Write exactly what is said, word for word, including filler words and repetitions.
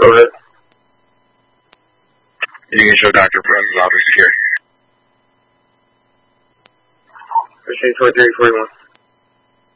Go ahead. You can show Doctor Perez's office here. Machine twenty-three forty-one.